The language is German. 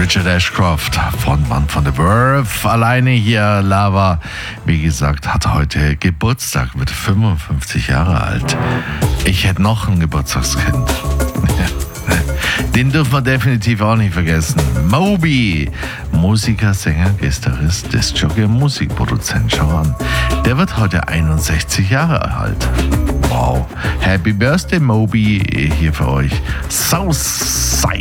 Richard Ashcroft, Frontmann von The Verve, alleine hier, Lava, wie gesagt, hat heute Geburtstag, wird 55 Jahre alt. Ich hätte noch ein Geburtstagskind. Den dürfen wir definitiv auch nicht vergessen. Moby, Musiker, Sänger, Gitarrist, Diskjockey und Musikproduzent. Schau an, der wird heute 61 Jahre alt. Wow, Happy Birthday Moby, hier für euch Southside.